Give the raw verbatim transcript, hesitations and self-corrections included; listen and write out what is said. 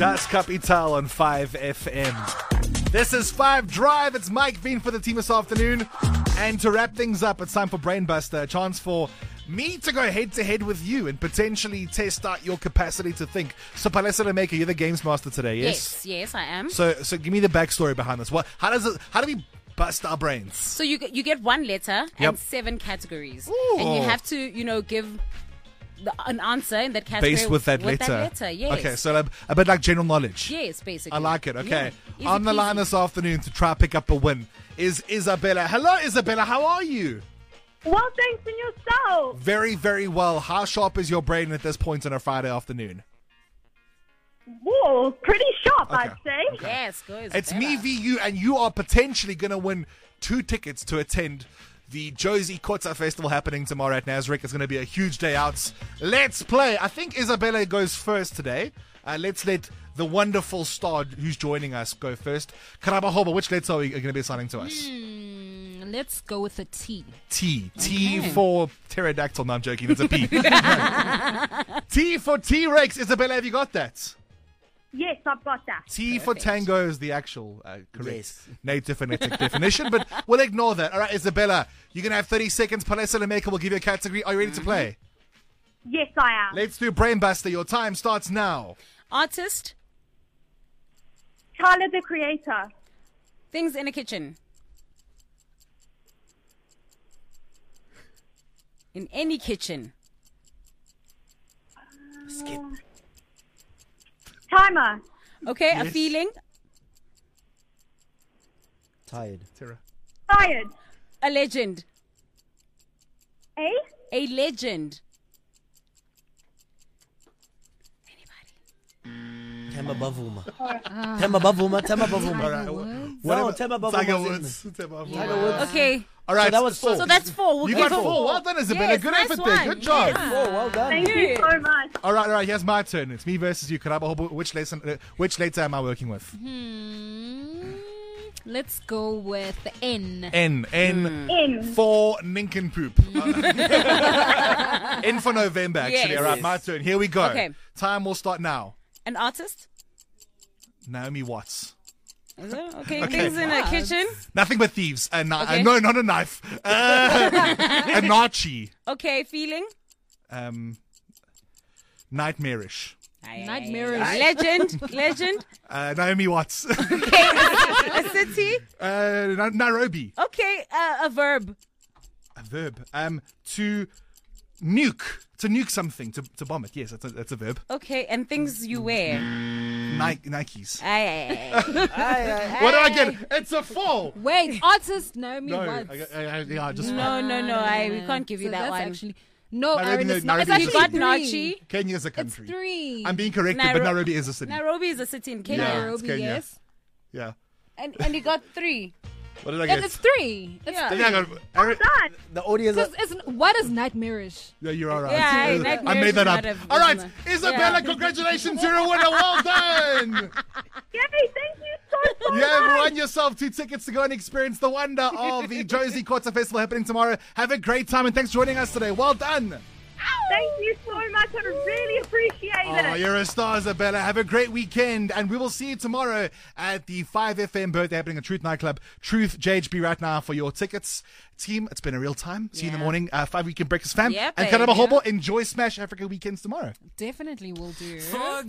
Das Capital on five F M. This is five Drive. It's Mike Bean for the team this afternoon. And to wrap things up, it's time for Brainbuster, a chance for me to go head to head with you and potentially test out your capacity to think. So, Palesa Lemeka, you're the games master today, yes? Yes, yes, I am. So, so give me the backstory behind this. What? How does it? How do we bust our brains? So you get- you get one letter Yep. and seven categories, Ooh. and you have to, you know, give the, an answer in that category Based with that with letter. That letter, yes. Okay, so a, a bit like general knowledge. Yes, basically. I like it. Okay. Yeah. Easy On the line peasy. this afternoon to try pick up a win is Isabella. Hello, Isabella. How are you? Well, thanks in yourself. Very, very well. How sharp is your brain at this point on a Friday afternoon? Whoa, pretty sharp, Okay. I'd say. Yes, go It's me v you, and you are potentially going to win two tickets to attend the Josie Kotza Festival happening tomorrow at Nazareth. It's going to be a huge day out. Let's play. I think Isabella goes first today. Uh, let's let the wonderful star who's joining us go first. Karabahoba, which letter are you going to be assigning to us? Mm, let's go with a T. T. T for pterodactyl. No, I'm joking. It's a P. T for T-Rex. Isabella, have you got that? Yes, I've got that. T for Perfect. tango is the actual uh, correct Yes. native phonetic definition, but we'll ignore that. All right, Isabella, you're going to have thirty seconds. Palesa Lemeka will give you a category. Are you ready to play? Yes, I am. Let's do Brainbuster. Your time starts now. Artist, Tyler, the Creator. things in a kitchen. In any kitchen. Skip. Timer. Okay, a Yes. feeling, Tired. Tara. Tired. a legend. Eh? A legend. Tema Bavuma. Tema Bavuma. Tema Bavuma. All right. No, Whatever. Tema Bavuma. Tiger was in- Woods. Tiger Woods. Tiger Woods. Okay, All right. So that was four. so that's four. We'll You give got it four. Well done, Isabella. Yes, Good nice effort there. one. Good job. Yeah. Four. Well done. Thank you so much. All right, all right. Here's my turn. It's me versus you. Karabahoba, which lesson? Uh, which letter am I working with? Hmm, let's go with the N. N. N. In. For nincompoop. N for November, actually. Yes. All right, my turn. Here we go. Okay. Time will start now. An artist. Naomi Watts. Is it? Okay, Okay. things in a What? kitchen. Nothing but thieves. Uh, ni- Okay. uh, no, not a knife. Uh, a Nachi. Okay, feeling. Um, nightmarish. Nightmarish. Legend. Legend. Uh, Naomi Watts. A city. uh, Na- Nairobi. Okay, uh, a verb. A verb. Um, to nuke. To nuke something. To, to bomb it. Yes, that's a, that's a verb. Okay, and things you wear. Nike, Nikes. Aye, aye, aye. What do I get? It's a four. Wait, artist Naomi No, Watts. I, I, I, yeah, just No, no, no. I we can't give you So that that's one. Actually, no, Nairobi- Aaron, it's, not, it's Nairobi actually is You got three. Nachi. Kenya is a It's country. three. I'm being corrected, Nairo- but Nairobi is a city. Nairobi is a city in Kenya. Yeah. it's Nairobi, Kenya. yes. Yeah. And and you got three. What did I And get? it's three. It's Yeah. three. Yeah, I got, Aaron- Done. The audience. Because it's, what is nightmarish? yeah, you're all right. Yeah, I- I nightmares made that is up. not a- All right, isn't Isabella, Yeah. congratulations, you're a winner. Well done. Yay, thank you so, so You have much. won yourself two tickets to go and experience the wonder of the Josie Kotza Festival happening tomorrow. Have a great time, and thanks for joining us today. Well done. Thank you so much. I really appreciate Oh, it. you're a star, Isabella. Have a great weekend, and we will see you tomorrow at the five F M birthday happening at Truth Nightclub. Truth, J H B right now for your tickets. Team, it's been a real time. See you in the Yeah. morning. Uh, five Weekend Breakfast fam. Yeah, and babe, Karabahobo, yeah. enjoy Smash Africa weekends tomorrow. Definitely will do. Forget